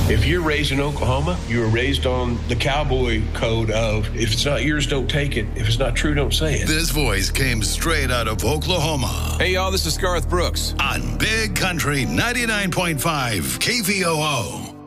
If you're raised in Oklahoma, you were raised on the cowboy code of if it's not yours, don't take it. If it's not true, don't say it. This voice came straight out of Oklahoma. Hey, y'all, this is Garth Brooks. On Big Country 99.5 KVOO.